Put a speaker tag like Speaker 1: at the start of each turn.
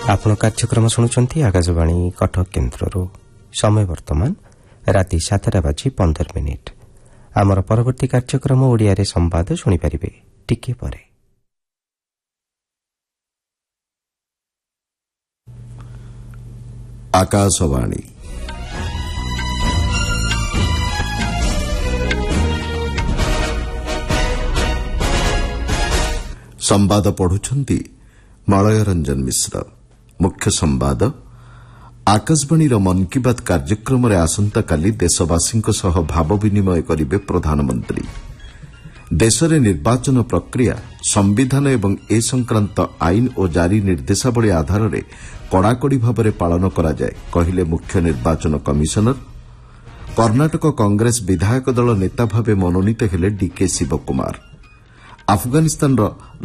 Speaker 1: ଆପଣ କାର୍ଯ୍ୟକ୍ରମ ଶୁଣୁଛନ୍ତି ଆକାଶବାଣୀ କଟକ କେନ୍ଦ୍ରରୁ। ସମୟ ବର୍ତ୍ତମାନ ରାତି 7:15। ଆମର ପରବର୍ତ୍ତୀ କାର୍ଯ୍ୟକ୍ରମ ଓଡ଼ିଆରେ ସମ୍ବାଦ ଶୁଣିପାରିବେ ଟିକିଏ ପରେ।
Speaker 2: ଆକାଶବାଣୀ ସମ୍ବାଦ ପଢୁଛନ୍ତି ମଳୟ ରଞ୍ଜନ ମିଶ୍ର। ମୁଖ୍ୟ ସମ୍ବାଦ। ଆକାଶବାଣୀର ମନ୍ କି ବାତ୍ କାର୍ଯ୍ୟକ୍ରମରେ ଆସନ୍ତାକାଲି ଦେଶବାସୀଙ୍କ ସହ ଭାବ ବିନିମୟ କରିବେ ପ୍ରଧାନମନ୍ତ୍ରୀ। ଦେଶରେ ନିର୍ବାଚନ ପ୍ରକ୍ରିୟା ସମ୍ବିଧାନ ଏବଂ ଏ ସଂକ୍ରାନ୍ତ ଆଇନ ଓ ଜାରି ନିର୍ଦ୍ଦେଶାବଳୀ ଆଧାରରେ କଡ଼ାକଡ଼ି ଭାବରେ ପାଳନ କରାଯାଏ, କହିଲେ ମୁଖ୍ୟ ନିର୍ବାଚନ କମିଶନର। କର୍ଣ୍ଣାଟକ କଂଗ୍ରେସ ବିଧାୟକ ଦଳ ନେତା ଭାବେ ମନୋନୀତ ହେଲେ ଡିକେ ଶିବକୁମାର। ଆଫଗାନିସ୍ତାନର